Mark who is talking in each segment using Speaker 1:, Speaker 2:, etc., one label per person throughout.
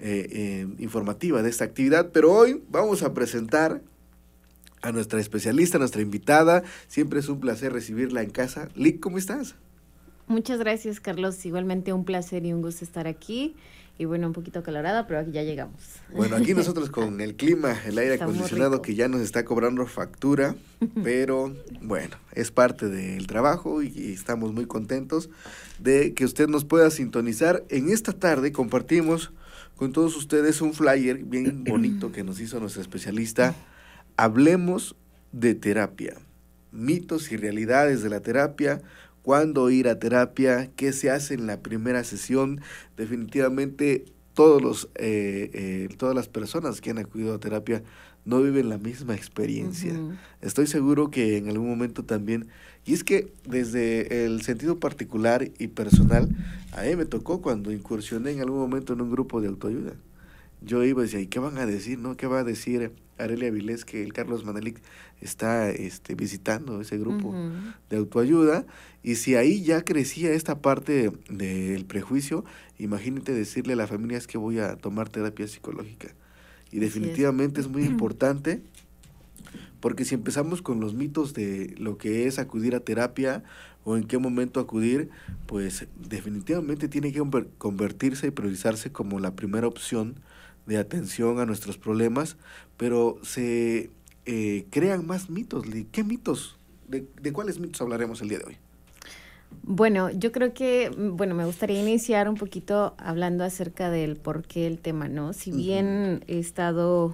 Speaker 1: informativa de esta actividad, pero hoy vamos a presentar a nuestra especialista, a nuestra invitada. Siempre es un placer recibirla en casa. Lic, ¿cómo estás?
Speaker 2: Muchas gracias, Carlos. Igualmente un placer y un gusto estar aquí. Y bueno, un poquito acalorada, pero aquí ya llegamos.
Speaker 1: Bueno, aquí nosotros con el clima, el aire acondicionado que ya nos está cobrando factura, pero bueno, es parte del trabajo y estamos muy contentos de que usted nos pueda sintonizar. En esta tarde compartimos con todos ustedes un flyer bien bonito que nos hizo nuestra especialista. Hablemos de terapia, mitos y realidades de la terapia. ¿Cuándo ir a terapia? ¿Qué se hace en la primera sesión? Definitivamente todas las personas que han acudido a terapia no viven la misma experiencia. Estoy seguro que en algún momento también, y es que desde el sentido particular y personal, a mí me tocó cuando incursioné en algún momento en un grupo de autoayuda. Yo iba y decía, ¿y qué van a decir, no? ¿Qué va a decir Arelia Vilés que el Carlos Manelik está visitando ese grupo de autoayuda? Y si ahí ya crecía esta parte del prejuicio, imagínate decirle a la familia es que voy a tomar terapia psicológica. Y definitivamente es muy importante, porque si empezamos con los mitos de lo que es acudir a terapia o en qué momento acudir, pues definitivamente tiene que convertirse y priorizarse como la primera opción de atención a nuestros problemas, pero se crean más mitos. ¿Qué mitos? ¿De cuáles mitos hablaremos el día de hoy?
Speaker 2: Bueno, yo creo que, me gustaría iniciar un poquito hablando acerca del por qué el tema, ¿no? Si bien he estado,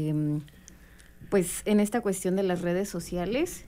Speaker 2: pues, en esta cuestión de las redes sociales,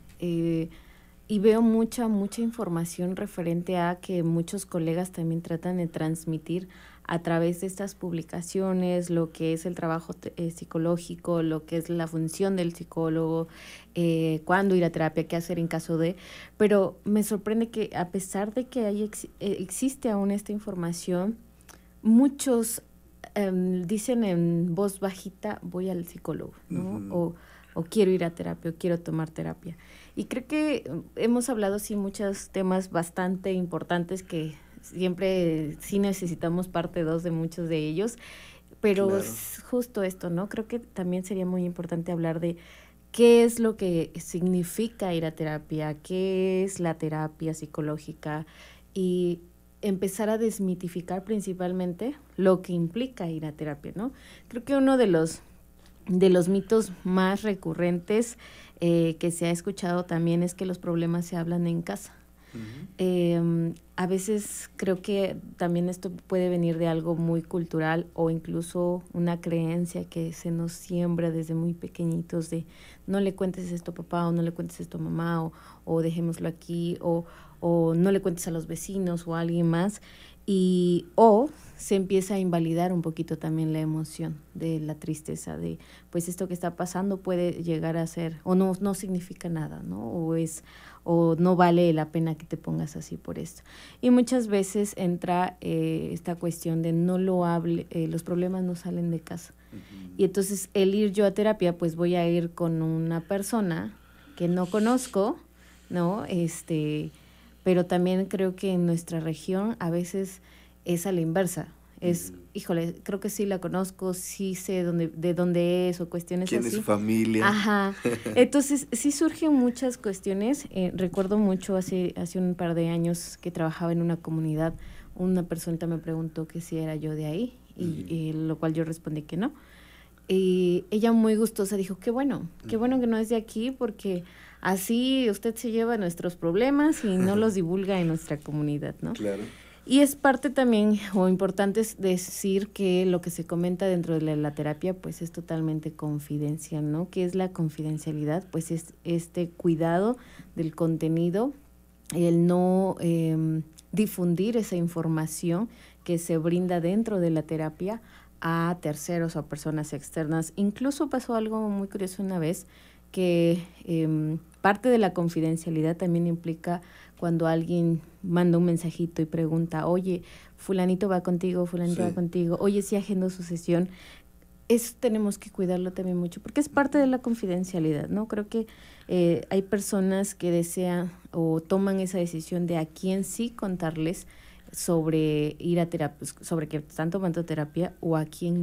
Speaker 2: y veo mucha información referente a que muchos colegas también tratan de transmitir a través de estas publicaciones lo que es el trabajo psicológico, lo que es la función del psicólogo, cuándo ir a terapia, qué hacer en caso de... Pero me sorprende que a pesar de que existe aún esta información, muchos dicen en voz bajita, voy al psicólogo, ¿no? O quiero ir a terapia, o quiero tomar terapia. Y creo que hemos hablado, sí, muchos temas bastante importantes que siempre sí necesitamos parte 2 de muchos de ellos, pero claro, es justo esto, ¿no? Creo que también sería muy importante hablar de qué es lo que significa ir a terapia, qué es la terapia psicológica y empezar a desmitificar principalmente lo que implica ir a terapia, ¿no? Creo que uno de los mitos más recurrentes que se ha escuchado también es que los problemas se hablan en casa. A veces creo que también esto puede venir de algo muy cultural o incluso una creencia que se nos siembra desde muy pequeñitos de no le cuentes esto a papá o no le cuentes esto a mamá o dejémoslo aquí o no le cuentes a los vecinos o a alguien más o se empieza a invalidar un poquito también la emoción de la tristeza de pues esto que está pasando puede llegar a ser o no significa nada, ¿no? O no vale la pena que te pongas así por esto. Y muchas veces entra esta cuestión de no lo hable, los problemas no salen de casa. Y entonces el ir yo a terapia, pues voy a ir con una persona que no conozco, ¿no? Pero también creo que en nuestra región a veces es a la inversa. Es, híjole, creo que sí la conozco, sí sé de dónde es o cuestiones
Speaker 1: así. ¿Quién es su familia?
Speaker 2: Ajá. Entonces, sí surgen muchas cuestiones. Recuerdo mucho hace un par de años que trabajaba en una comunidad, una persona me preguntó que si era yo de ahí, y lo cual yo respondí que no. Y ella muy gustosa dijo, qué bueno que no es de aquí, porque así usted se lleva nuestros problemas y no los divulga en nuestra comunidad, ¿no?
Speaker 1: Claro.
Speaker 2: Y es parte también, o importante es decir que lo que se comenta dentro de la terapia, pues es totalmente confidencial, ¿no? ¿Qué es la confidencialidad? Pues es este cuidado del contenido, el no difundir esa información que se brinda dentro de la terapia a terceros o a personas externas. Incluso pasó algo muy curioso una vez, que parte de la confidencialidad también implica cuando alguien manda un mensajito y pregunta, oye, fulanito va contigo, fulanito va contigo, oye, sí agendó su sesión. Eso tenemos que cuidarlo también mucho, porque es parte de la confidencialidad, ¿no? Creo que hay personas que desean o toman esa decisión de a quién sí contarles sobre ir a terapia, sobre que están tomando terapia o a quién